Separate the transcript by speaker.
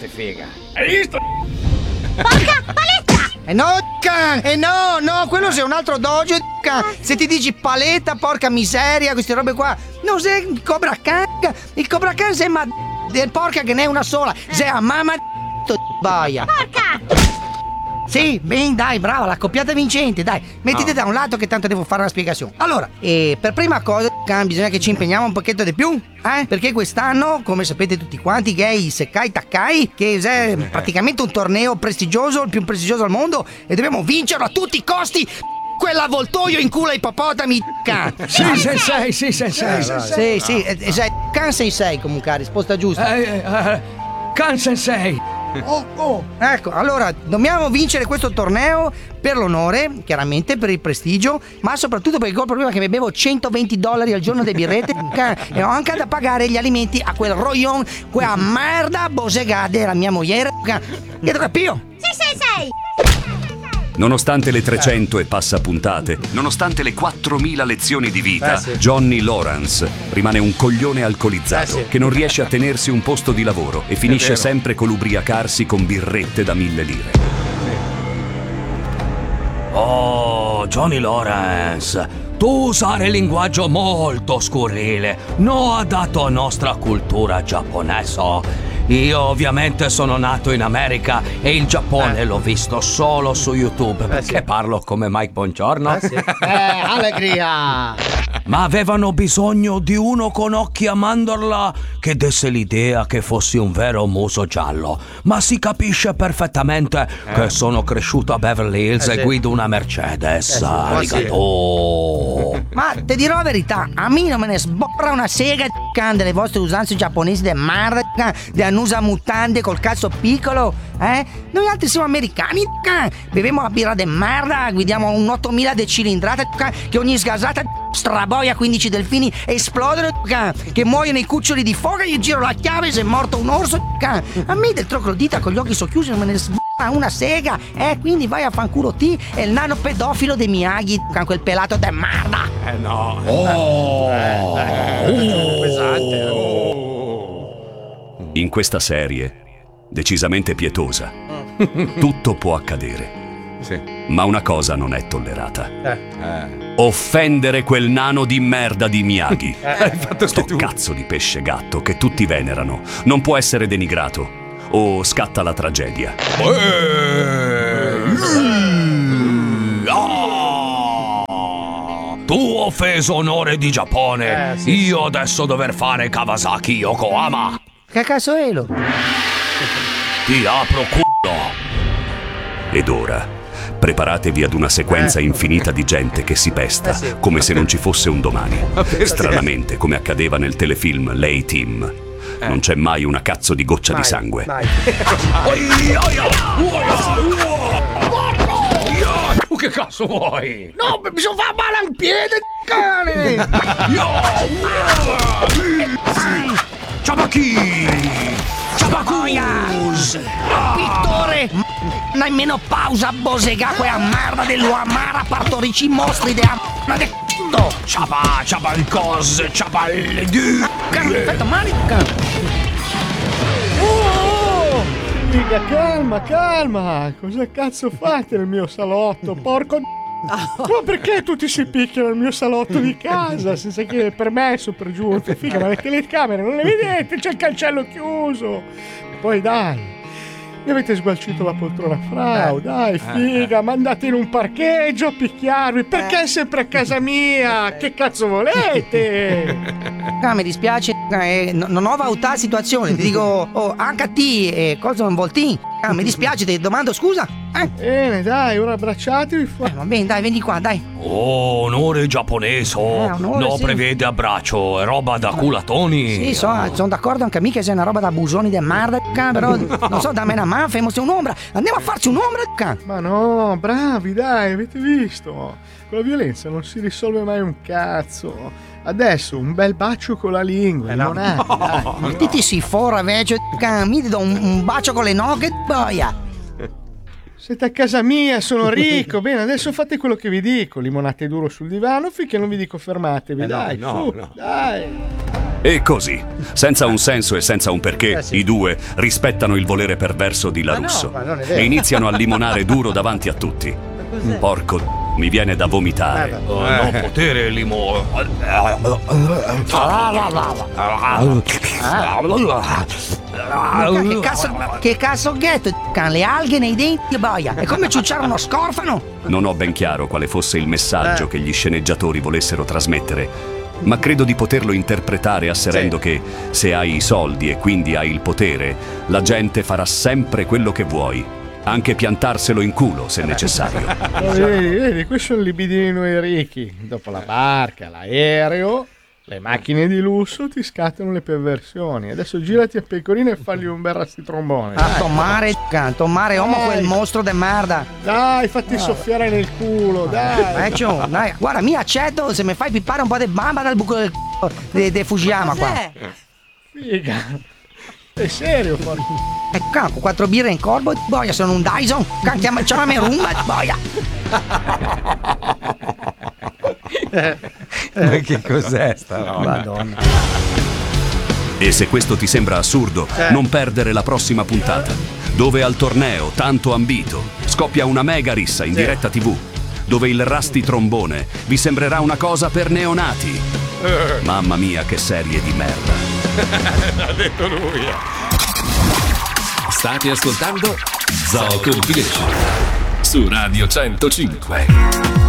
Speaker 1: figa. Hai visto?
Speaker 2: Porca paletta!
Speaker 3: No, quello sei un altro dojo. Se ti dici paletta, porca miseria, queste robe qua. Non sei il Cobra Khan. Il Cobra Khan sembra del porca che ne è una sola. Sei a mamma baia.
Speaker 2: Porca!
Speaker 3: Sì, ben dai, brava, la coppiata vincente, dai. Mettiti da un lato che tanto devo fare una spiegazione. Allora, per prima cosa, bisogna che ci impegniamo un pochetto di più, perché quest'anno, come sapete tutti quanti, che è il Sekai Takkai, che è praticamente un torneo prestigioso, il più prestigioso al mondo, e dobbiamo vincerlo a tutti i costi. Quell'avvoltoio in culo ai ippopotami,
Speaker 1: Sì, sensei, sì, sensei.
Speaker 3: Sì, Kan Sensei comunque, risposta giusta.
Speaker 1: Kan Sensei.
Speaker 3: Ecco, allora dobbiamo vincere questo torneo per l'onore, chiaramente per il prestigio, ma soprattutto perché il problema è che mi bevo $120 al giorno di birrette e ho anche da pagare gli alimenti a quel roglion, quella merda bosegà della mia moglie. Che capio?
Speaker 2: Sì, sensei!
Speaker 4: Nonostante le 300 e passa puntate, nonostante le 4000 lezioni di vita, Johnny Lawrence rimane un coglione alcolizzato che non riesce a tenersi un posto di lavoro e finisce sempre con l'ubriacarsi con birrette da 1000 lire.
Speaker 5: Oh, Johnny Lawrence, tu usare linguaggio molto scurrile, non adatto a nostra cultura giapponese. Io ovviamente sono nato in America e il Giappone l'ho visto solo su YouTube perché parlo come Mike Bongiorno.
Speaker 3: Allegria!
Speaker 5: Ma avevano bisogno di uno con occhi a mandorla che desse l'idea che fossi un vero muso giallo. Ma si capisce perfettamente che sono cresciuto a Beverly Hills e guido una Mercedes. Arigato!
Speaker 3: Ma ti dirò la verità, a me non me ne sborra una sega delle vostre usanze giapponesi de merda, de annusa mutande col cazzo piccolo, Noi altri siamo americani, beviamo la birra de merda, guidiamo un 8000 de cilindrata, che ogni sgasata straboia 15 delfini esplodono, che muoiono i cuccioli di foga, io giro la chiave se è morto un orso, a me del troclodita con gli occhi socchiusi non me ne sborra una sega, quindi vai a fanculo te e il nano pedofilo de Miyagi, quel pelato de merda.
Speaker 4: In questa serie, decisamente pietosa, tutto può accadere. Ma una cosa non è tollerata. Offendere quel nano di merda di Miyagi. Sto cazzo di pesce gatto che tutti venerano non può essere denigrato o scatta la tragedia.
Speaker 5: Tu offeso onore di Giappone. Io adesso dover fare Kawasaki Yokohama.
Speaker 3: Che cazzo è lo?
Speaker 5: Ti apro culo.
Speaker 4: Ed ora preparatevi ad una sequenza infinita di gente che si pesta come se non ci fosse un domani. Stranamente, come accadeva nel telefilm L'A-Team, non c'è mai una cazzo di goccia di sangue.
Speaker 5: Che cazzo vuoi?
Speaker 3: No, bisogna fare male al piede, cane!
Speaker 5: Ciabacchi! Ciabacus!
Speaker 3: Pittore! Nemmeno pausa, bosega, quella merda dell'uamara, partorici mostri della merda del c***o!
Speaker 5: Ciaba il cos, ciaba le due!
Speaker 3: Perfetto, male,
Speaker 6: Figa, calma! Cosa cazzo fate nel mio salotto? Porco ma perché tutti si picchiano nel mio salotto di casa senza chiedere permesso per giunta? Figa, ma le telecamere non le vedete? C'è il cancello chiuso! E poi dai, mi avete sgualcito la poltrona frau, dai figa, ma andate in un parcheggio a picchiarvi, perché sempre a casa mia? Che cazzo volete?
Speaker 3: Mi dispiace, non ho valutato la situazione, ti dico, HT, cosa non vuol te? Mi dispiace, ti domando scusa?
Speaker 6: Bene, dai, ora abbracciatevi fuori.
Speaker 3: Va bene, dai, vieni qua, dai.
Speaker 5: Oh, onore giapponese,
Speaker 3: onore, sì.
Speaker 5: Prevede abbraccio, è roba da culatoni.
Speaker 3: Sì, sono d'accordo anche a me che sia una roba da busoni de merda, però non so, dammi una mano, fammi un'ombra, andiamo a farci un'ombra,
Speaker 6: Ma no, bravi, dai, avete visto? Con la violenza non si risolve mai un cazzo. Adesso un bel bacio con la lingua, non è?
Speaker 3: Ma ti si fora, vecchio, mi ti do un bacio con le nugget, boia.
Speaker 6: Siete a casa mia, sono ricco. Bene, adesso fate quello che vi dico. Limonate duro sul divano finché non vi dico fermatevi. Dai,
Speaker 1: no.
Speaker 6: dai.
Speaker 4: E così, senza un senso e senza un perché, i due rispettano il volere perverso di Larusso e iniziano a limonare duro davanti a tutti. Porco, mi viene da vomitare.
Speaker 5: Non potere limone.
Speaker 3: Che cazzo ghetto, le alghe nei denti, boia. È come ciucciare uno scorfano.
Speaker 4: Non ho ben chiaro quale fosse il messaggio che gli sceneggiatori volessero trasmettere, ma credo di poterlo interpretare asserendo che se hai i soldi e quindi hai il potere, la gente farà sempre quello che vuoi, anche piantarselo in culo se necessario.
Speaker 6: Vedi, qui sono libidini di noi ricchi. Dopo la barca, l'aereo, le macchine di lusso ti scattano le perversioni. Adesso girati a Pecorino e fagli un bel rastrombone.
Speaker 3: Tomare, uomo, quel mostro de merda.
Speaker 6: Dai, fatti soffiare nel culo, dai.
Speaker 3: Dai, guarda, mi accetto se mi fai pippare un po' di bamba dal buco del c***o di Fujiyama qua.
Speaker 6: Figa. Sei serio, forse?
Speaker 3: Con 4 birre in corbo, boia, sono un Dyson. Chiamami rumba, boia.
Speaker 7: Ma che cos'è sta roba?
Speaker 3: Madonna.
Speaker 4: E se questo ti sembra assurdo, non perdere la prossima puntata, dove al torneo tanto ambito scoppia una mega rissa in diretta TV, dove il Rusty trombone vi sembrerà una cosa per neonati. Mamma mia, che serie di merda.
Speaker 7: L'ha detto lui. State ascoltando Zoo Compilation su Radio 105.